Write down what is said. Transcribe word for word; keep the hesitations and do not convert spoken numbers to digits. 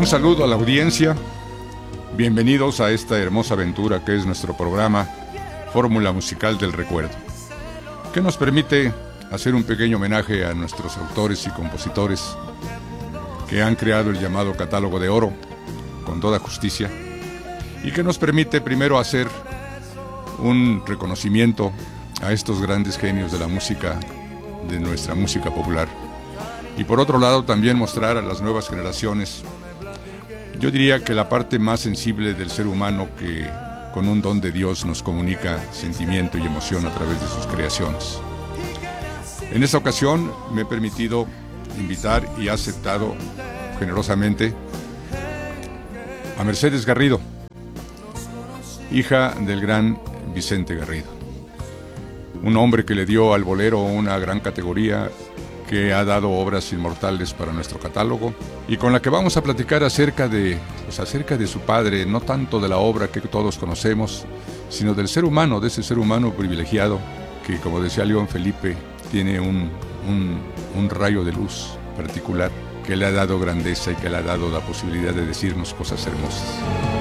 Un saludo a la audiencia. Bienvenidos a esta hermosa aventura que es nuestro programa Fórmula Musical del Recuerdo, que nos permite hacer un pequeño homenaje a nuestros autores y compositores que han creado el llamado Catálogo de Oro con toda justicia, y que nos permite primero hacer un reconocimiento a estos grandes genios de la música, de nuestra música popular, y por otro lado también mostrar a las nuevas generaciones, yo diría que la parte más sensible del ser humano que con un don de Dios nos comunica sentimiento y emoción a través de sus creaciones. En esta ocasión me he permitido invitar y he aceptado generosamente a Mercedes Garrido, hija del gran Vicente Garrido, un hombre que le dio al bolero una gran categoría, que ha dado obras inmortales para nuestro catálogo y con la que vamos a platicar acerca de, pues acerca de su padre, no tanto de la obra que todos conocemos, sino del ser humano, de ese ser humano privilegiado que, como decía León Felipe, tiene un, un, un rayo de luz particular que le ha dado grandeza y que le ha dado la posibilidad de decirnos cosas hermosas.